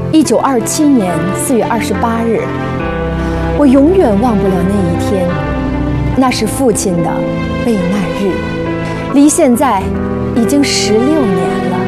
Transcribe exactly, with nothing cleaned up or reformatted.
一九二七年四月二十八日，我永远忘不了那一天。那是父亲的备难日，离现在已经十六年了。